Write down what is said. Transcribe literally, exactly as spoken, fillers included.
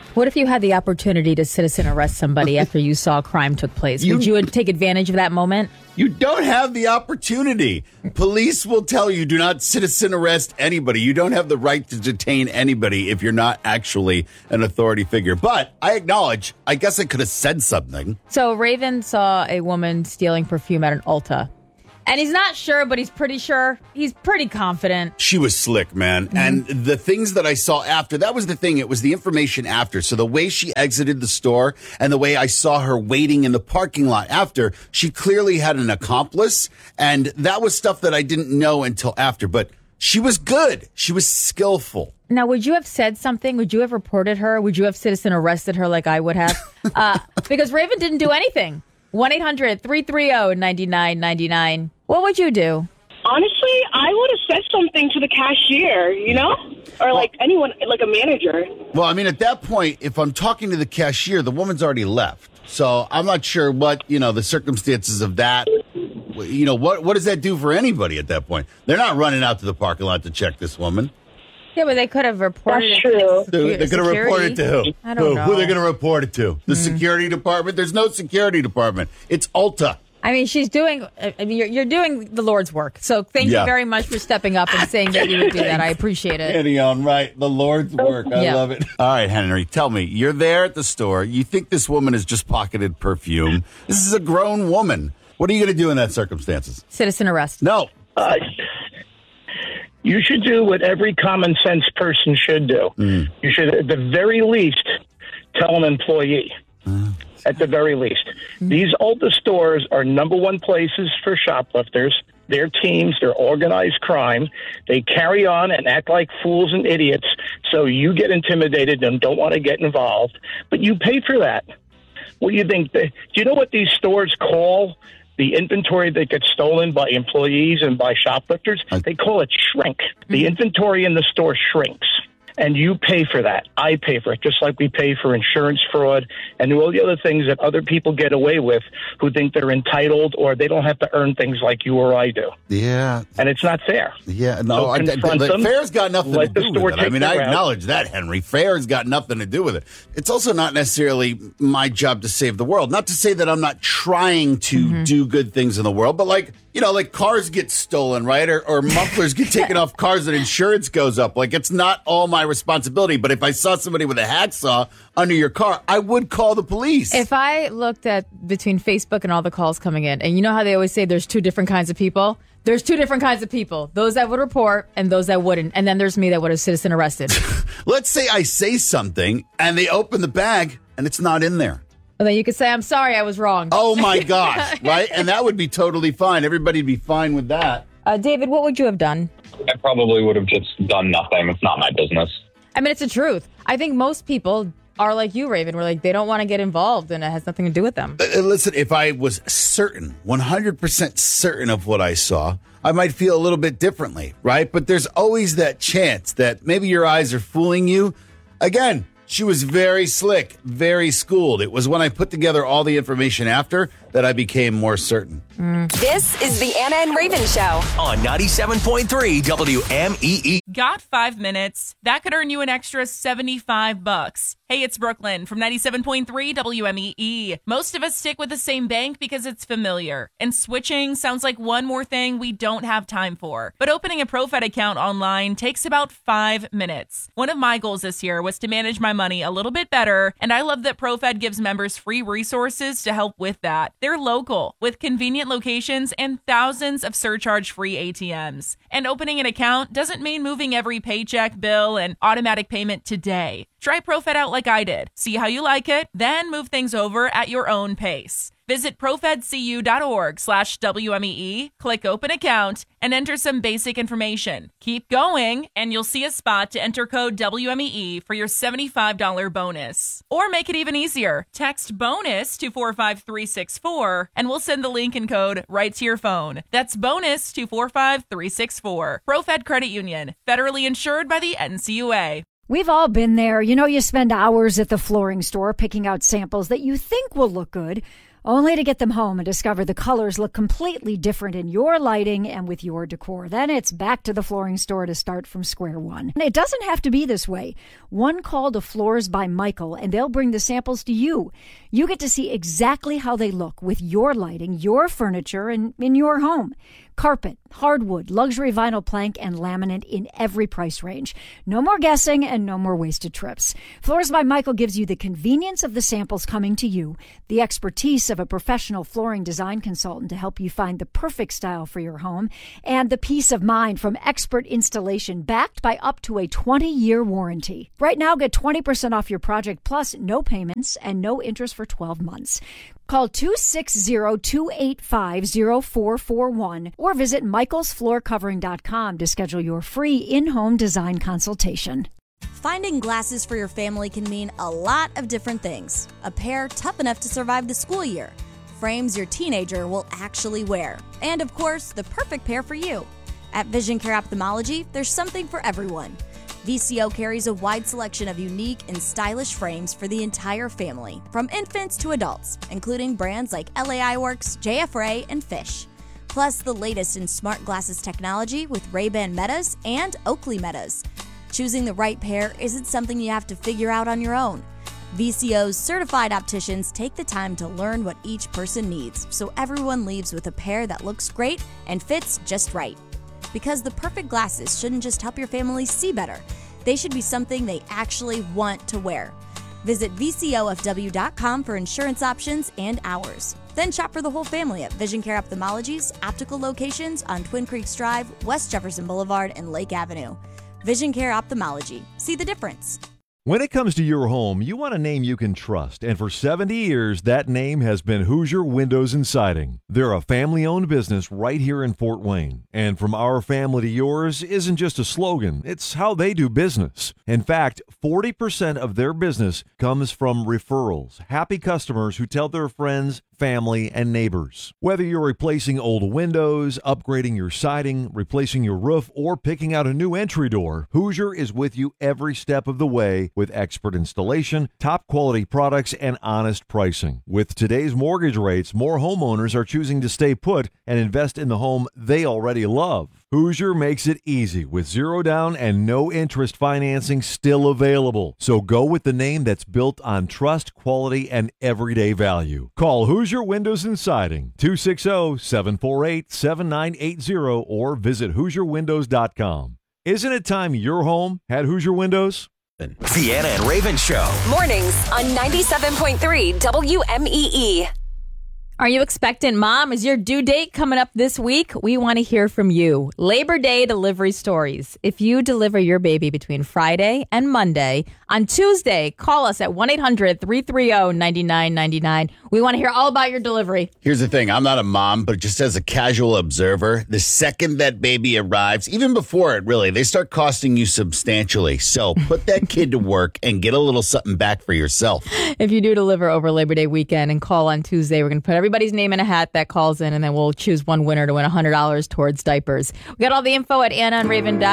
What if you had the opportunity to citizen arrest somebody after you saw a crime took place? You, Would you take advantage of that moment? You don't have the opportunity. Police will tell you do not citizen arrest anybody. You don't have the right to detain anybody if you're not actually an authority figure. But I acknowledge, I guess I could have said something. So Raven saw a woman stealing perfume at an Ulta. And he's not sure, but he's pretty sure. He's pretty confident. She was slick, man. Mm-hmm. And the things that I saw after, that was the thing. It was the information after. So the way she exited the store and the way I saw her waiting in the parking lot after, she clearly had an accomplice. And that was stuff that I didn't know until after. But she was good. She was skillful. Now, would you have said something? Would you have reported her? Would you have citizen arrested her like I would have? uh, because Raven didn't do anything. one eight hundred three three zero nine nine nine nine. What would you do? Honestly, I would have said something to the cashier, you know? Or like anyone, like a manager. Well, I mean, at that point, if I'm talking to the cashier, the woman's already left. So I'm not sure what, you know, the circumstances of that, you know, what, what does that do for anybody at that point? They're not running out to the parking lot to check this woman. Yeah, but they could have reported That's it true. to They're, they're going to report it to who? I don't who? know. Who are they going to report it to? The Mm. security department? There's no security department. It's Ulta. I mean, she's doing, I mean, you're, you're doing the Lord's work. So thank Yeah. you very much for stepping up and saying that you would do that. I appreciate it. Henny on, right. The Lord's work. I Yeah. love it. All right, Henry, tell me, you're there at the store. You think this woman has just pocketed perfume. This is a grown woman. What are you going to do in that circumstances? Citizen arrest. No. Uh, you should do what every common sense person should do. Mm. You should, at the very least, tell an employee. Uh. At the very least. These Ulta stores are number one places for shoplifters. Their teams, they're organized crime. They carry on and act like fools and idiots, so you get intimidated and don't want to get involved. But you pay for that. What do you think? Do you know what these stores call the inventory that gets stolen by employees and by shoplifters? They call it shrink. The inventory in the store shrinks. And you pay for that. I pay for it, just like we pay for insurance fraud and all the other things that other people get away with who think they're entitled or they don't have to earn things like you or I do. Yeah. And it's not fair. Yeah, no, So I, I, confront them, fair's got nothing let to the do store with it. I take mean, the I route. acknowledge that, Henry. Fair's got nothing to do with it. It's also not necessarily my job to save the world. Not to say that I'm not trying to Mm-hmm. do good things in the world, but like, you know, like cars get stolen, right? Or, or mufflers get taken off cars and insurance goes up. Like, it's not all my responsibility. But if I saw somebody with a hacksaw under your car, I would call the police. If I looked at between Facebook and all the calls coming in, and you know how they always say there's two different kinds of people? There's two different kinds of people. Those that would report and those that wouldn't. And then there's me that would have citizen arrested. Let's say I say something and they open the bag and it's not in there. And then you could say, I'm sorry, I was wrong. Oh, my gosh, right? And that would be totally fine. Everybody'd be fine with that. Uh, David, what would you have done? I probably would have just done nothing. It's not my business. I mean, it's the truth. I think most people are like you, Raven, where like they don't want to get involved and it has nothing to do with them. Uh, listen, if I was certain, one hundred percent certain of what I saw, I might feel a little bit differently, right? But there's always that chance that maybe your eyes are fooling you. Again, she was very slick, very schooled. It was when I put together all the information after that I became more certain. Mm. This is the Anna and Raven Show on ninety-seven point three W M E E. Got five minutes? That could earn you an extra seventy-five bucks. Hey, it's Brooklyn from ninety-seven point three W M E E. Most of us stick with the same bank because it's familiar, and switching sounds like one more thing we don't have time for. But opening a ProFed account online takes about five minutes. One of my goals this year was to manage my money a little bit better, and I love that ProFed gives members free resources to help with that. They're local, with convenient locations and thousands of surcharge-free A T Ms. And opening an account doesn't mean moving every paycheck, bill, and automatic payment today. Try ProFed out like I did. See how you like it, then move things over at your own pace. Visit profedcu.org slash WMEE, click open account, and enter some basic information. Keep going, and you'll see a spot to enter code W M E E for your seventy-five dollars bonus. Or make it even easier. Text BONUS to four five three six four, and we'll send the link and code right to your phone. That's BONUS to four five three six four. ProFed Credit Union, federally insured by the N C U A. We've all been there. You know, you spend hours at the flooring store picking out samples that you think will look good, only to get them home and discover the colors look completely different in your lighting and with your decor. Then it's back to the flooring store to start from square one. And it doesn't have to be this way. One call to Floors by Michael, and they'll bring the samples to you. You get to see exactly how they look with your lighting, your furniture, and in your home. Carpet, hardwood, luxury vinyl plank, and laminate in every price range. No more guessing and no more wasted trips. Floors by Michael gives you the convenience of the samples coming to you, the expertise of a professional flooring design consultant to help you find the perfect style for your home, and the peace of mind from expert installation backed by up to a twenty-year warranty. Right now, get twenty percent off your project plus no payments and no interest for twelve months. Call two six zero, two eight five, zero four four one or visit michaels floor covering dot com to schedule your free in-home design consultation. Finding glasses for your family can mean a lot of different things. A pair tough enough to survive the school year, frames your teenager will actually wear, and of course, the perfect pair for you. At Vision Care Ophthalmology, there's something for everyone. V C O carries a wide selection of unique and stylish frames for the entire family, from infants to adults, including brands like L A Eyeworks, J F Ray, and Fish. Plus, the latest in smart glasses technology with Ray-Ban Metas and Oakley Metas. Choosing the right pair isn't something you have to figure out on your own. V C O's certified opticians take the time to learn what each person needs, so everyone leaves with a pair that looks great and fits just right. Because the perfect glasses shouldn't just help your family see better. They should be something they actually want to wear. Visit V C O F W dot com for insurance options and hours. Then shop for the whole family at Vision Care Ophthalmology's optical locations on Twin Creeks Drive, West Jefferson Boulevard, and Lake Avenue. Vision Care Ophthalmology. See the difference. When it comes to your home, you want a name you can trust, and for seventy years, that name has been Hoosier Windows and Siding. They're a family-owned business right here in Fort Wayne, and from our family to yours isn't just a slogan, it's how they do business. In fact, forty percent of their business comes from referrals, happy customers who tell their friends, family, and neighbors. Whether you're replacing old windows, upgrading your siding, replacing your roof, or picking out a new entry door, Hoosier is with you every step of the way with expert installation, top quality products, and honest pricing. With today's mortgage rates, more homeowners are choosing to stay put and invest in the home they already love. Hoosier makes it easy with zero down and no interest financing still available. So go with the name that's built on trust, quality, and everyday value. Call Hoosier Windows and Siding, two six zero, seven four eight, seven nine eight zero or visit hoosier windows dot com. Isn't it time your home had Hoosier Windows? The Anna and Raven Show. Mornings on ninety-seven point three W M E E. Are you expectant, Mom? Is your due date coming up this week? We want to hear from you. Labor Day delivery stories. If you deliver your baby between Friday and Monday, on Tuesday, call us at one eight hundred, three three zero, nine nine nine nine. We want to hear all about your delivery. Here's the thing. I'm not a mom, but just as a casual observer, the second that baby arrives, even before it really, they start costing you substantially. So put that kid to work and get a little something back for yourself. If you do deliver over Labor Day weekend and call on Tuesday, we're going to put everybody's name in a hat that calls in, and then we'll choose one winner to win one hundred dollars towards diapers. We got all the info at Anna and Raven.